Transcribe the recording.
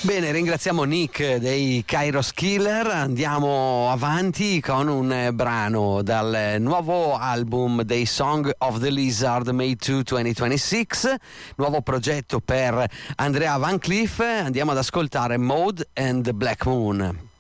Bene, ringraziamo Nick dei Kairos Killer. Andiamo avanti con un brano dal nuovo album dei Song of the Lizard May 2 2026, nuovo progetto per Andrea Van Cleef. Andiamo ad ascoltare Mode and Black Moon.